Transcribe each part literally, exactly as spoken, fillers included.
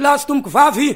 lahy sy tomboko vavy.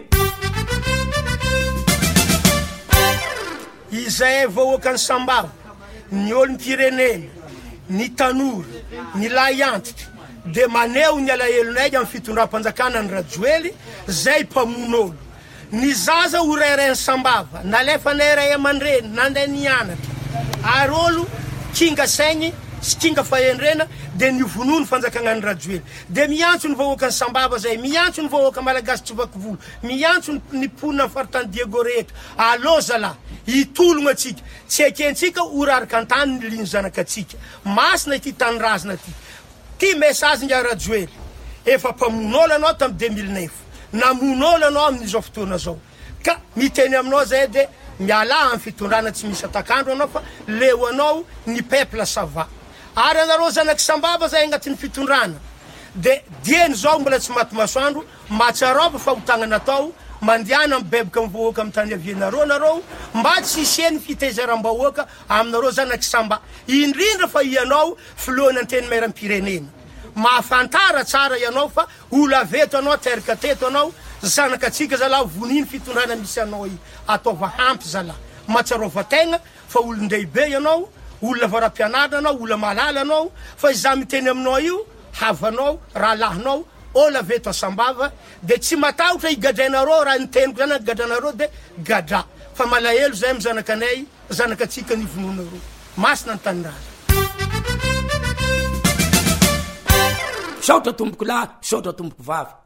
Izay vahoaka ny Sambava, ny olom-pirenena, ny tanora, ny lahy antitra, de maneho ny alahelonay amin'ny fitondram-panjakana ny Rajoely, zay mpamon'olo. Ny zaza ho rairay ny Sambava, nalefa nay ray aman-dreny, nanday nianatra. Ary olo kinga saigny sy kinga fahendrena de nivonoa ny fanjakana ny Rajoely. De miantso ny vahoaka ny Sambava zay, miantso ny vahoaka malagasy Tsovakovolo, miantso ny ponina faritany Diego rehetra. Allo zalahy, hitologna atsika, tsy ekentsika orarika antany ny liny zanakatsika. Masina ity tanorazana ty. Ty message nga Rajoely, efa mpamon'olo anao tamin'ny deux mille neuf, namon'olo anao amin'izao fotoana zao. Ka miteny aminao zay de miala amin'ny fitondrana tsy misy atakandro anao fa leo anao ny peuple sava. Ary anareo zanaky Sambava zay agnatin'ny fitondrana. De dieny zao mbola tsy maty masoandro, matsarova fa hotagnana atao, mandiana mibebaka mivoaka amin'ny tany avianareo nareo, mba tsy hisiany fitaizaram-bahoaka aminareo zanaky Samba. Indrindra fa ianao filohan'ny anteny mairam-pirenena. Mahafantara tsara ianao fa olo aveto anao, teraka teto anao, zanakatsika zalahy voniny fitondrana misy anao i. Ataova hampy zalahy. Matsarova tegna fa olon-dehibe ianao, olona varam-pianarana anao, olona malala anao, fa izaho miteny aminao io, havanao, rahalahinao, olo aveto a Sambava, de tsy matahotra igadrainareo raha niteniko zany gadranareo de gadra. Fa malahelo zay amin'ny zanakanay, zanakatsika ny vononareo. Masina ny tanindrazana. Saotra tomboko lahy, saotra tomboko vavy.